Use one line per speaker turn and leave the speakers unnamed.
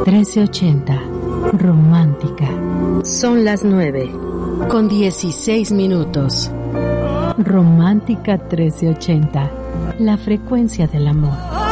1380. Romántica. Son las 9:16. Romántica 1380. La frecuencia del amor.